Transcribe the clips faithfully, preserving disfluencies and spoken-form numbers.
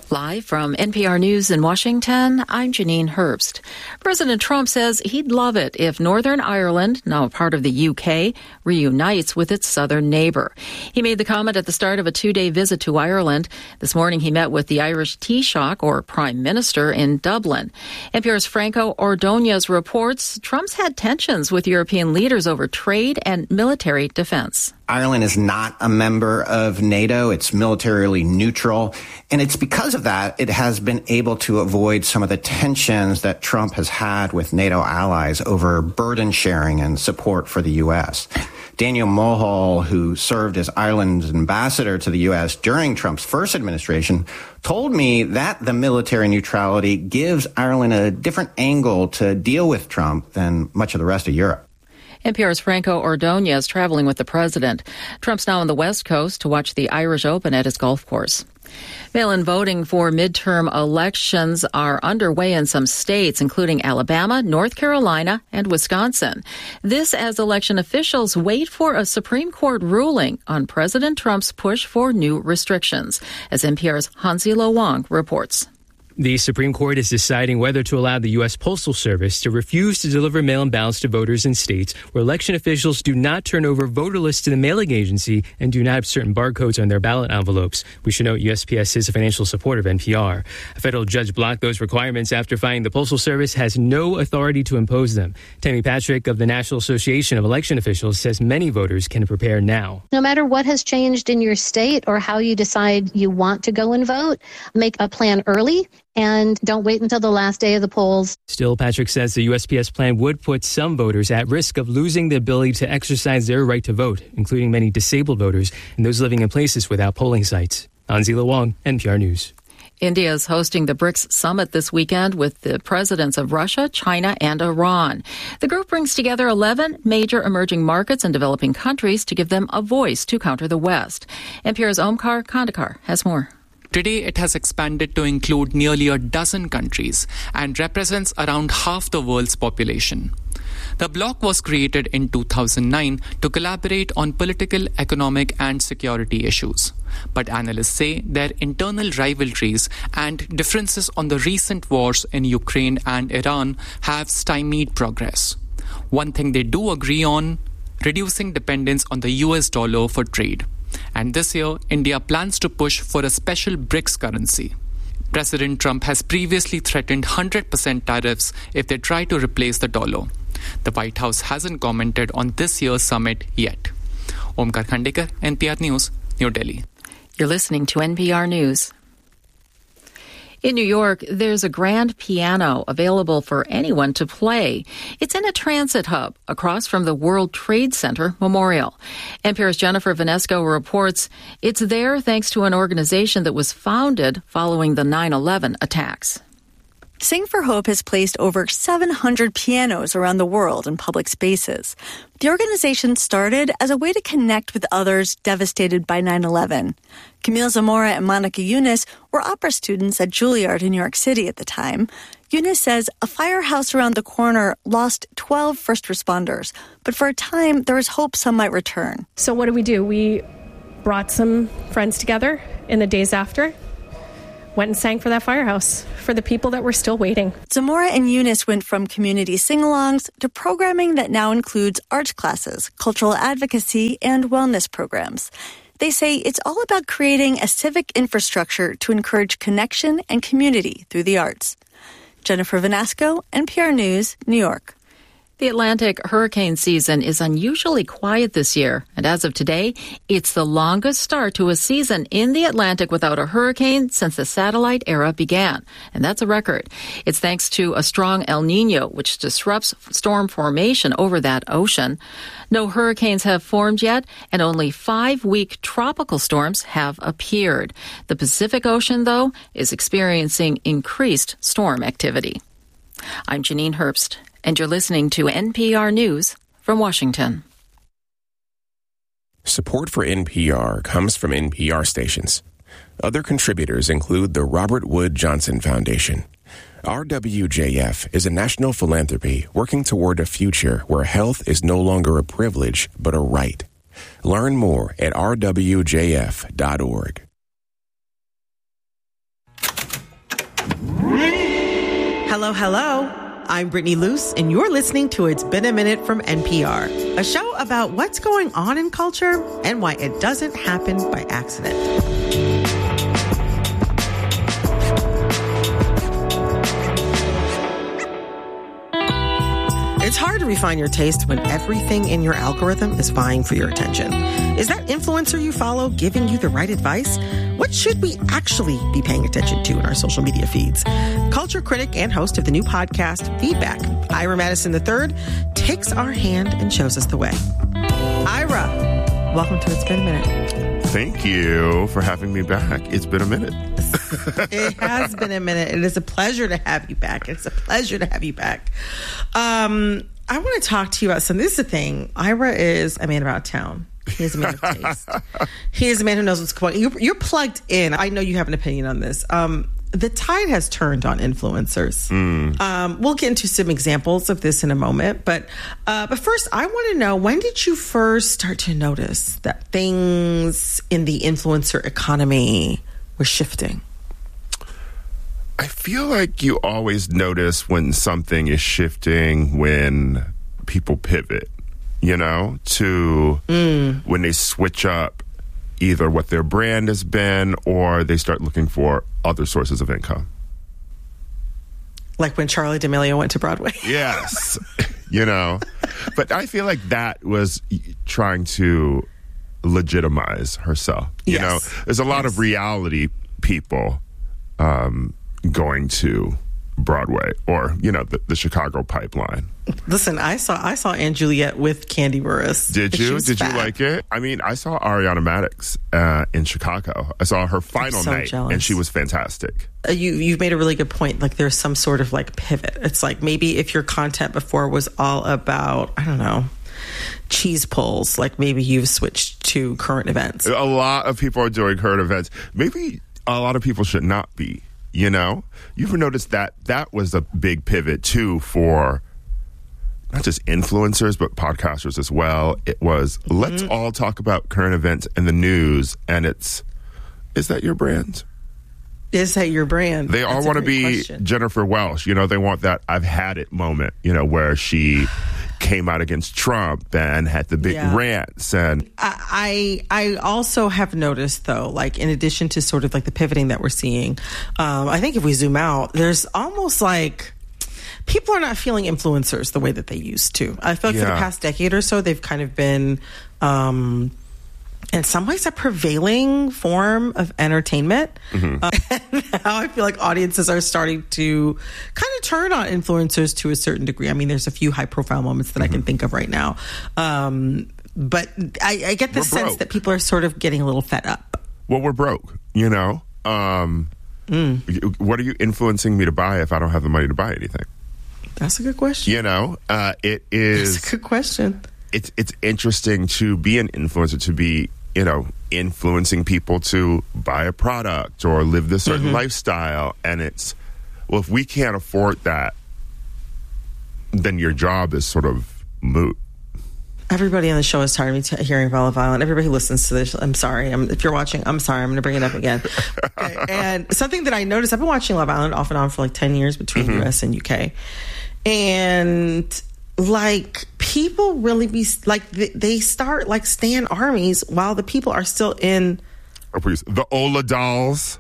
Live from N P R News in Washington, I'm Janine Herbst. President Trump says he'd love it if Northern Ireland, now a part of the U K, reunites with its southern neighbor. He made the comment at the start of a two-day visit to Ireland. This morning he met with the Irish Taoiseach, or Prime Minister, in Dublin. N P R's Franco Ordonez reports Trump's had tensions with European leaders over trade and military defense. Ireland is not a member of NATO. It's militarily neutral. And it's because of that it has been able to avoid some of the tensions that Trump has had with NATO allies over burden sharing and support for the U S. Daniel Mulhall, who served as Ireland's ambassador to the U S during Trump's first administration, told me that the military neutrality gives Ireland a different angle to deal with Trump than much of the rest of Europe. N P R's Franco Ordonez traveling with the president. Trump's now on the West Coast to watch the Irish Open at his golf course. Mail-in voting for midterm elections are underway in some states, including Alabama, North Carolina, and Wisconsin. This as election officials wait for a Supreme Court ruling on President Trump's push for new restrictions, as N P R's Hansi Lo Wang reports. The Supreme Court is deciding whether to allow the U S Postal Service to refuse to deliver mail-in ballots to voters in states where election officials do not turn over voter lists to the mailing agency and do not have certain barcodes on their ballot envelopes. We should note U S P S is a financial supporter of N P R. A federal judge blocked those requirements after finding the Postal Service has no authority to impose them. Tammy Patrick of the National Association of Election Officials says many voters can prepare now. No matter what has changed in your state or how you decide you want to go and vote, make a plan early. And don't wait until the last day of the polls. Still, Patrick says the U S P S plan would put some voters at risk of losing the ability to exercise their right to vote, including many disabled voters and those living in places without polling sites. Hansi Lo Wang, N P R News. India is hosting the BRICS summit this weekend with the presidents of Russia, China, and Iran. The group brings together eleven major emerging markets and developing countries to give them a voice to counter the West. N P R's Omkar Kandakar has more. Today, it has expanded to include nearly a dozen countries and represents around half the world's population. The bloc was created in two thousand nine to collaborate on political, economic, and security issues. But analysts say their internal rivalries and differences on the recent wars in Ukraine and Iran have stymied progress. One thing they do agree on, reducing dependence on the U S dollar for trade. And this year, India plans to push for a special BRICS currency. President Trump has previously threatened one hundred percent tariffs if they try to replace the dollar. The White House hasn't commented on this year's summit yet. Omkar Khandekar, N P R News, New Delhi. You're listening to N P R News. In New York, there's a grand piano available for anyone to play. It's in a transit hub across from the World Trade Center Memorial. N P R's Jennifer Vanesco reports it's there thanks to an organization that was founded following the nine eleven attacks. Sing for Hope has placed over seven hundred pianos around the world in public spaces. The organization started as a way to connect with others devastated by nine eleven. Camille Zamora and Monica Yunus were opera students at Juilliard in New York City at the time. Yunus says a firehouse around the corner lost twelve first responders, but for a time there was hope some might return. So what did we do? We brought some friends together in the days after, went and sang for that firehouse for the people that were still waiting. Zamora and Eunice went from community sing-alongs to programming that now includes art classes, cultural advocacy, and wellness programs. They say it's all about creating a civic infrastructure to encourage connection and community through the arts. Jennifer Vanasco, N P R News, New York. The Atlantic hurricane season is unusually quiet this year, and as of today, it's the longest start to a season in the Atlantic without a hurricane since the satellite era began, and that's a record. It's thanks to a strong El Niño, which disrupts storm formation over that ocean. No hurricanes have formed yet, and only five weak tropical storms have appeared. The Pacific Ocean, though, is experiencing increased storm activity. I'm Janine Herbst, and you're listening to N P R News from Washington. Support for N P R comes from N P R stations. Other contributors include the Robert Wood Johnson Foundation. R W J F is a national philanthropy working toward a future where health is no longer a privilege but a right. Learn more at r w j f dot org. Hello, hello. I'm Brittany Luce, and you're listening to It's Been a Minute from N P R, a show about what's going on in culture and why it doesn't happen by accident. It's hard to refine your taste when everything in your algorithm is vying for your attention. Is that influencer you follow giving you the right advice? What should we actually be paying attention to in our social media feeds? Culture critic and host of the new podcast, Feedback, Ira Madison the third, takes our hand and shows us the way. Ira, welcome to It's Been a Minute. Thank you for having me back. It's been a minute. It has been a minute. It is a pleasure to have you back. It's a pleasure to have you back. Um, I want to talk to you about something. This is the thing. Ira is a man about town. He is a man of taste. He is a man who knows what's going on. You're, you're plugged in. I know you have an opinion on this. Um, the tide has turned on influencers. Mm. Um, we'll get into some examples of this in a moment. But uh, but first, I want to know, when did you first start to notice that things in the influencer economy were shifting? I feel like you always notice when something is shifting when people pivot, you know, to mm. when they switch up either what their brand has been or they start looking for other sources of income. Like when Charli D'Amelio went to Broadway. Yes. You know, but I feel like that was trying to legitimize herself. You yes. know, there's a lot yes. of reality people um, going to Broadway or, you know, the, the Chicago pipeline. Listen, I saw I saw Anne Juliet with Candy Burris. Did you? Did fat. you like it? I mean, I saw Ariana Madix uh, in Chicago. I saw her final so night, jealous. and she was fantastic. Uh, you you've made a really good point. Like, there's some sort of like pivot. It's like maybe if your content before was all about, I don't know, cheese pulls, like maybe you've switched to current events. A lot of people are doing current events. Maybe a lot of people should not be. You know, you ever noticed that that was a big pivot too for not just influencers, but podcasters as well. It was, mm-hmm. let's all talk about current events and the news. And it's, is that your brand? Is that your brand? They all want to be question. Jennifer Welsh. You know, they want that I've had it moment, you know, where she came out against Trump and had the big yeah. rants. And I I also have noticed, though, like, in addition to sort of like the pivoting that we're seeing, um, I think if we zoom out, there's almost like people are not feeling influencers the way that they used to. I feel like yeah. for the past decade or so, they've kind of been, um, in some ways, a prevailing form of entertainment. Mm-hmm. Uh, and now I feel like audiences are starting to kind of turn on influencers to a certain degree. I mean, there's a few high-profile moments that mm-hmm. I can think of right now. Um, but I, I get the we're sense broke. that people are sort of getting a little fed up. Well, we're broke, you know? Um, mm. What are you influencing me to buy if I don't have the money to buy anything? That's a good question. You know, uh, it is... That's a good question. It's it's interesting to be an influencer, to be, you know, influencing people to buy a product or live this certain mm-hmm. lifestyle. And it's, well, if we can't afford that, then your job is sort of moot. Everybody on the show is tired of me t- hearing about Love Island. Everybody who listens to this, I'm sorry. I'm, if you're watching, I'm sorry. I'm going to bring it up again. And something that I noticed, I've been watching Love Island off and on for like ten years between mm-hmm. U S and U K. And like, people really be like, they start like stan armies while the people are still in. Oh, please. The Ola dolls.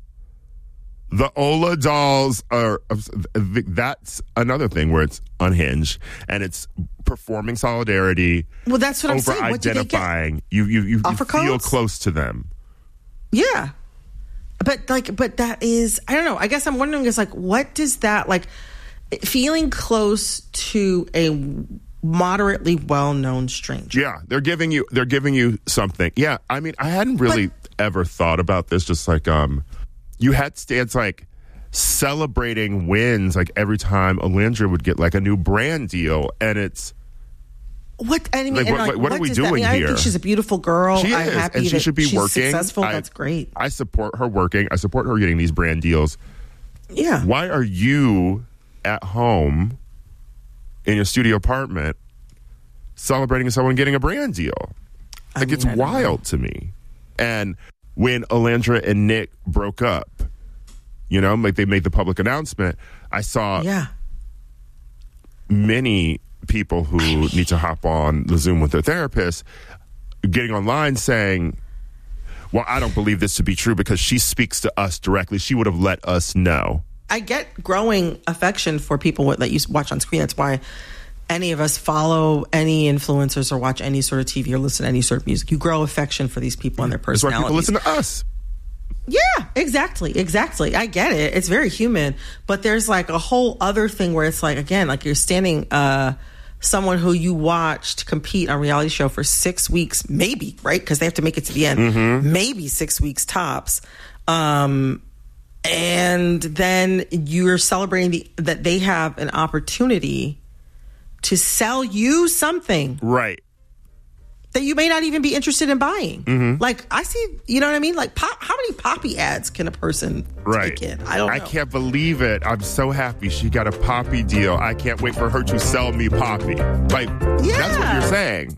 The Ola dolls are, that's another thing where it's unhinged and it's performing solidarity. Well, that's what I'm over saying. What identifying. You, you, you, you feel codes? close to them. Yeah. But like, but that is, I don't know. I guess I'm wondering is like, what does that like, feeling close to a moderately well-known stranger. Yeah, they're giving you they're giving you something. Yeah, I mean, I hadn't really but, ever thought about this. Just like um, you had stands like celebrating wins, like every time Alondra would get like a new brand deal, and it's what I mean. Like, and what, like, what, what are we doing I mean, here? I think she's a beautiful girl. She I'm is, happy and she that should be she's working. Successful. I, That's great. I support her working. I support her getting these brand deals. Yeah. Why are you at home in your studio apartment celebrating someone getting a brand deal? Like, I mean, it's wild to me. And when Alondra and Nick broke up, You know, like they made the public announcement. I saw yeah. many people who need to hop on the Zoom with their therapist getting online saying, well, I don't believe this to be true because she speaks to us directly. She would have let us know. I get growing affection for people that you watch on screen. That's why any of us follow any influencers or watch any sort of T V or listen to any sort of music. You grow affection for these people and their personalities. That's why people listen to us. Yeah, exactly. Exactly. I get it. It's very human. But there's like a whole other thing where it's like, again, like you're standing uh, someone who you watched compete on a reality show for six weeks, maybe, right? Because they have to make it to the end. Mm-hmm. Maybe six weeks tops. Um, and then you're celebrating the, that they have an opportunity to sell you something. Right. That you may not even be interested in buying. Mm-hmm. Like, I see, you know what I mean? Like, pop, how many Poppy ads can a person right. take in? I don't know. I can't believe it. I'm so happy she got a Poppy deal. I can't wait for her to sell me Poppy. Like, yeah. That's what you're saying.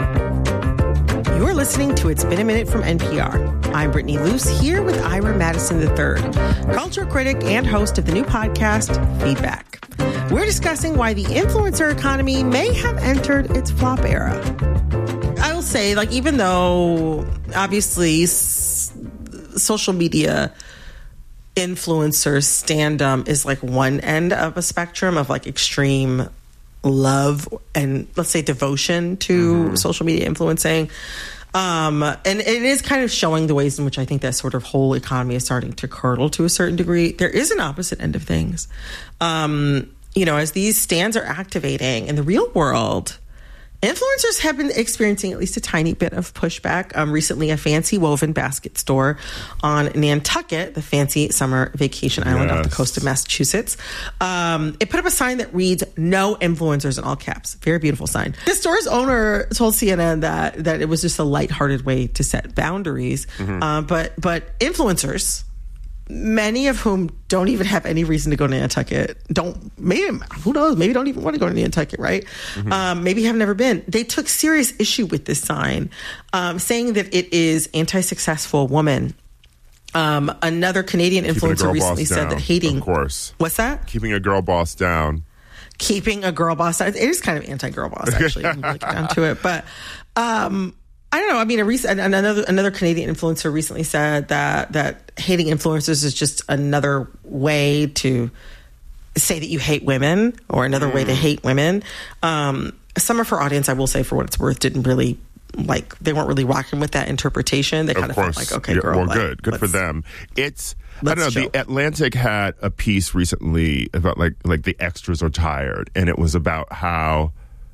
You're listening to It's Been a Minute from N P R. I'm Brittany Luce here with Ira Madison the third, culture critic and host of the new podcast, Feedback. We're discussing why the influencer economy may have entered its flop era. I will say, like, even though obviously s- social media influencers standum is like one end of a spectrum of like extreme love and, let's say, devotion to mm-hmm. social media influencing. Um, and it is kind of showing the ways in which I think that sort of whole economy is starting to curdle to a certain degree. There is an opposite end of things. Um, you know, as these stands are activating in the real world, influencers have been experiencing at least a tiny bit of pushback. Um, recently, a fancy woven basket store on Nantucket, the fancy summer vacation island yes. off the coast of Massachusetts, um, it put up a sign that reads, "No influencers," in all caps. Very beautiful sign. The store's owner told C N N that that it was just a lighthearted way to set boundaries. Mm-hmm. Uh, but but influencers, many of whom don't even have any reason to go to Nantucket, don't, maybe, who knows, maybe don't even want to go to Nantucket, right? Mm-hmm. Um, maybe have never been. They took serious issue with this sign, um, saying that it is anti-successful woman. Um, another Canadian influencer recently said down, that hating... Of course. What's that? Keeping a girl boss down. Keeping a girl boss down. It is kind of anti-girl boss, actually, when you really get down to it. But... Um, I don't know. I mean, a recent, another another Canadian influencer recently said that that hating influencers is just another way to say that you hate women, or another mm. way to hate women. Um, some of her audience, I will say, for what it's worth, didn't really like. They weren't really rocking with that interpretation. They kind of, of felt like, okay, yeah, girl, well, like, good, good for them. It's I don't know. Chill. The Atlantic had a piece recently about like like the extras are tired, and it was about how.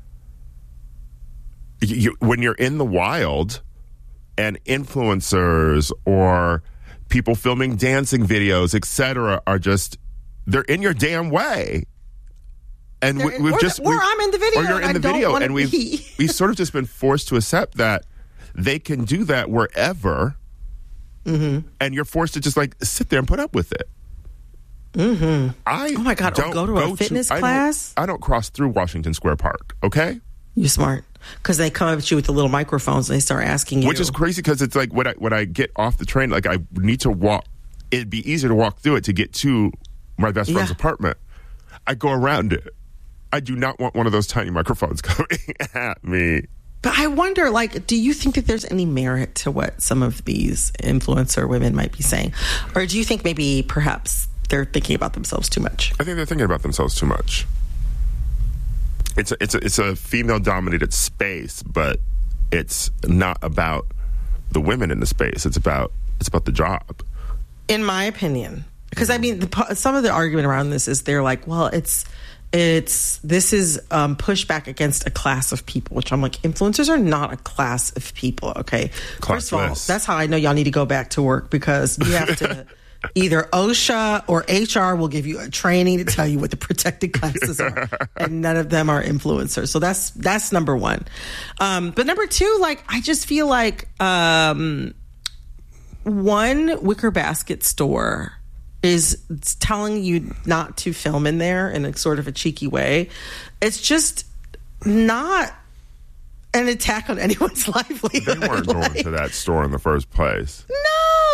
You, when you're in the wild and influencers or people filming dancing videos, et cetera, are just, they're in your damn way. And we, we've or, just... Or we've, I'm in the video. Or you're in the video. And we've, be. we've sort of just been forced to accept that they can do that wherever. Mm-hmm. And you're forced to just like sit there and put up with it. Mm-hmm. I oh my God, don't or go to go a fitness to, class? I don't, I don't cross through Washington Square Park, okay? You're smart. Because they come up at you with the little microphones and they start asking you. Which is crazy because it's like when I when I get off the train, like I need to walk. It'd be easier to walk through it to get to my best friend's yeah. apartment. I go around it. I do not want one of those tiny microphones coming at me. But I wonder, like, do you think that there's any merit to what some of these influencer women might be saying? Or do you think maybe perhaps they're thinking about themselves too much? I think they're thinking about themselves too much. It's a, it's a, it's a female-dominated space, but it's not about the women in the space. It's about it's about the job. In my opinion, because I mean, the, some of the argument around this is they're like, well, it's it's this is um, pushback against a class of people, which I'm like, influencers are not a class of people. Okay, Classless. First of all, that's how I know y'all need to go back to work, because you have to. Either OSHA or H R will give you a training to tell you what the protected classes are, and none of them are influencers. So that's that's number one. Um, but number two, like, I just feel like um, one wicker basket store is telling you not to film in there in a sort of a cheeky way. It's just not an attack on anyone's livelihood. They weren't like, going to that store in the first place. No.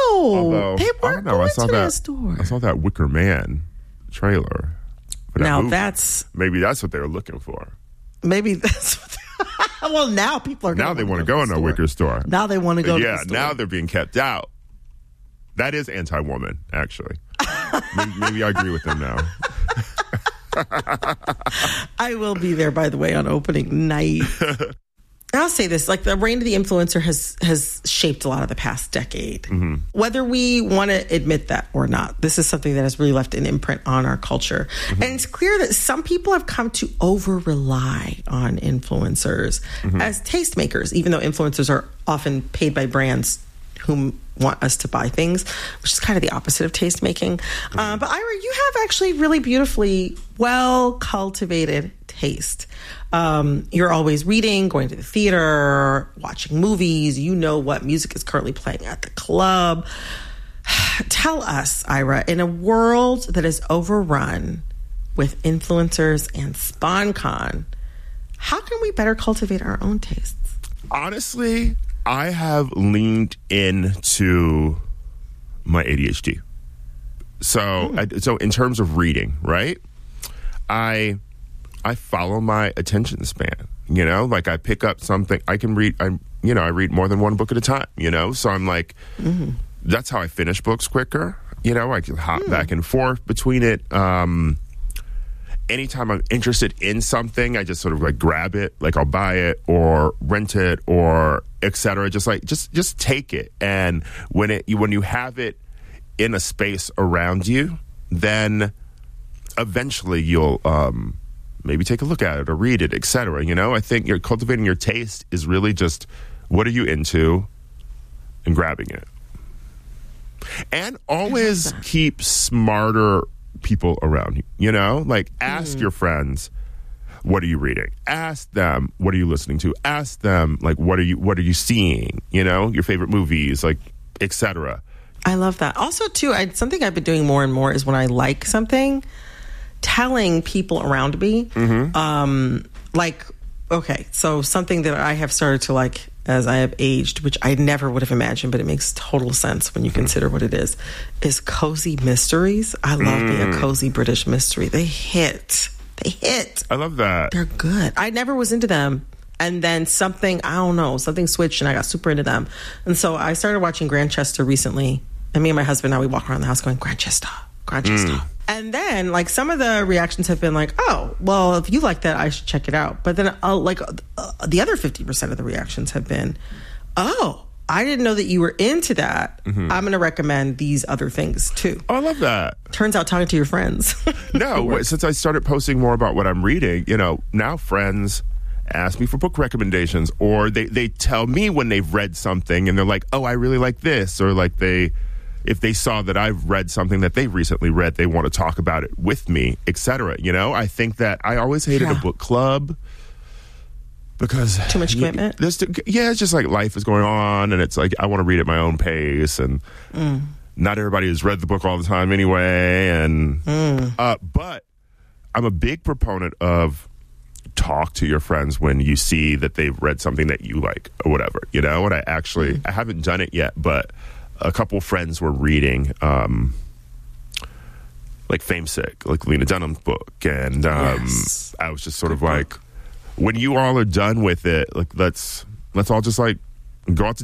Although, they I weren't don't know. going I saw to that. store. I saw that Wicker Man trailer. for that Now movie. that's maybe that's what they were looking for. Maybe that's what they, well, now people are now gonna they want to go go in a Wicker store. Now they want to go. Yeah, to the store. now they're being kept out. That is anti-woman, actually. maybe, maybe I agree with them now. I will be there, by the way, on opening night. I'll say this, like the reign of the influencer has has shaped a lot of the past decade. Mm-hmm. Whether we want to admit that or not, this is something that has really left an imprint on our culture. Mm-hmm. And it's clear that some people have come to over-rely on influencers mm-hmm. as tastemakers, even though influencers are often paid by brands whom want us to buy things, which is kind of the opposite of taste making. Mm-hmm. Uh, but Ira, you have actually really beautifully well cultivated taste. Um, you're always reading, going to the theater, watching movies. You know what music is currently playing at the club. Tell us, Ira, in a world that is overrun with influencers and SponCon, how can we better cultivate our own tastes? Honestly, I have leaned into my A D H D. So, mm. I, so in terms of reading, right? I I follow my attention span. You know, like I pick up something. I can read. I you know I read more than one book at a time. You know, so I'm like, mm. that's how I finish books quicker. You know, I can hop mm. back and forth between it. Um, anytime I'm interested in something, I just sort of like grab it, like I'll buy it or rent it or et cetera. Just like, just, just take it. And when it, when you have it in a space around you, then eventually you'll, um, maybe take a look at it or read it, et cetera. You know, I think you're cultivating your taste is really just what are you into and grabbing it. And always keep smarter people around you, you know, like ask mm. your friends, what are you reading? Ask them, what are you listening to? Ask them, like, what are you, what are you seeing? You know, your favorite movies, like, et cetera. I love that. Also, too, I, something I've been doing more and more is when I like something, telling people around me, mm-hmm. um, like, okay, so something that I have started to like as I have aged, which I never would have imagined, but it makes total sense when you consider what it is, is cozy mysteries. I love mm. me a cozy British mystery. They hit. They hit. I love that. They're good. I never was into them. And then something, I don't know, something switched and I got super into them. And so I started watching Grantchester recently. And me and my husband, now we walk around the house going, Grantchester, Grantchester. Mm. And then, like, some of the reactions have been like, oh, well, if you like that, I should check it out. But then, uh, like, uh, the other fifty percent of the reactions have been, oh, I didn't know that you were into that. Mm-hmm. I'm going to recommend these other things, too. Oh, I love that. Turns out talking to your friends. No, since I started posting more about what I'm reading, you know, now friends ask me for book recommendations. Or they, they tell me when they've read something and they're like, oh, I really like this. Or, like, they... if they saw that I've read something that they recently read, they want to talk about it with me, et cetera. You know, I think that I always hated yeah. a book club because too much commitment. There's, yeah, it's just like life is going on, and it's like I want to read at my own pace, and mm. not everybody has read the book all the time anyway. And mm. uh, but I'm a big proponent of talk to your friends when you see that they've read something that you like or whatever. You know, and I actually mm. I haven't done it yet, but. A couple friends were reading, um, like Fame Sick, like Lena Dunham's book. And um, yes. I was just sort Good of like, book. When you all are done with it, like let's let's all just like go out to